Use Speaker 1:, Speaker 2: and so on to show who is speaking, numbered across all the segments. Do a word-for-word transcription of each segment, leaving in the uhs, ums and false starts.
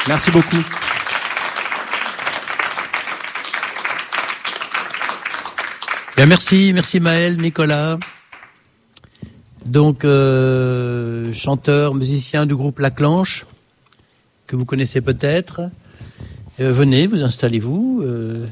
Speaker 1: Merci beaucoup.
Speaker 2: Bien, merci, merci Maël, Nicolas. Donc, euh, chanteur, musicien du groupe La Clanche, que vous connaissez peut-être. Euh, venez, vous installez-vous. Euh,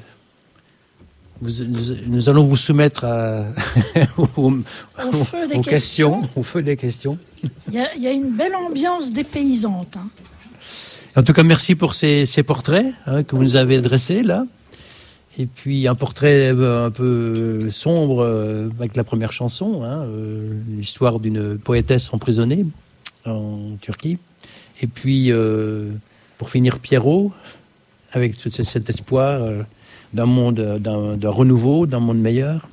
Speaker 2: vous, nous, nous allons vous soumettre à, aux,
Speaker 3: au feu des
Speaker 2: aux
Speaker 3: questions.
Speaker 2: questions, au feu des questions.
Speaker 3: Il y a, il y a une belle ambiance dépaysante. Hein.
Speaker 2: En tout cas, merci pour ces, ces portraits hein, que vous nous avez dressés là. Et puis un portrait un peu sombre euh, avec la première chanson, hein, euh, l'histoire d'une poétesse emprisonnée en Turquie. Et puis euh, pour finir, Pierrot, avec tout cet espoir euh, d'un monde, d'un, d'un renouveau, d'un monde meilleur.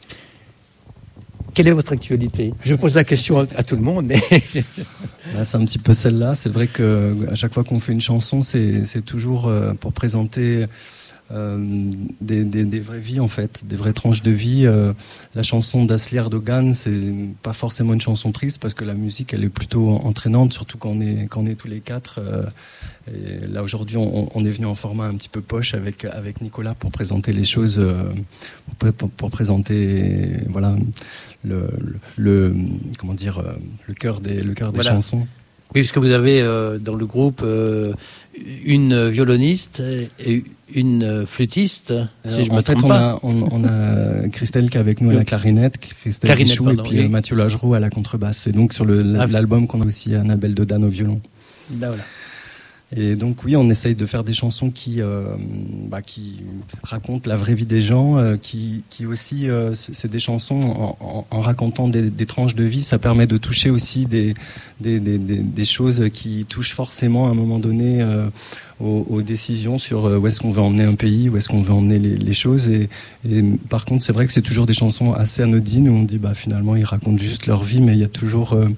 Speaker 2: Quelle est votre actualité ? Je pose la question à, à tout le monde, mais
Speaker 4: Là, c'est un petit peu celle-là. C'est vrai que à chaque fois qu'on fait une chanson, c'est, c'est toujours euh, pour présenter Euh, des, des, des vraies vies en fait, des vraies tranches de vie. Euh, la chanson d'Asli Erdogan, c'est pas forcément une chanson triste parce que la musique elle est plutôt entraînante, surtout quand on est quand on est tous les quatre. Euh, et là aujourd'hui, on, on est venu en format un petit peu poche avec avec Nicolas pour présenter les choses, euh, pour, pour, pour présenter voilà le, le, le comment dire le cœur des le cœur des
Speaker 2: voilà.
Speaker 4: chansons.
Speaker 2: Oui, parce que vous avez euh, dans le groupe euh, une violoniste et une flûtiste,
Speaker 4: Alors,
Speaker 2: si je me
Speaker 4: en fait,
Speaker 2: trompe
Speaker 4: on
Speaker 2: pas.
Speaker 4: a, on, on a Christelle qui est avec nous à la clarinette, Christelle
Speaker 2: Clarinette,
Speaker 4: Guichou,
Speaker 2: pardon,
Speaker 4: et puis
Speaker 2: oui.
Speaker 4: Mathieu Lageroux à la contrebasse. Et donc sur le,
Speaker 2: Ah.
Speaker 4: l'album qu'on a aussi Annabelle Dodan au violon.
Speaker 2: Là, voilà.
Speaker 4: Et donc oui, on essaye de faire des chansons qui, euh, bah, qui racontent la vraie vie des gens, euh, qui, qui aussi, euh, c'est des chansons en, en, en racontant des, des tranches de vie, ça permet de toucher aussi des, des, des, des, des choses qui touchent forcément à un moment donné euh, aux, aux décisions sur où est-ce qu'on veut emmener un pays, où est-ce qu'on veut emmener les, les choses. Et, et par contre, c'est vrai que c'est toujours des chansons assez anodines où on dit bah finalement ils racontent juste leur vie, mais il y a toujours euh,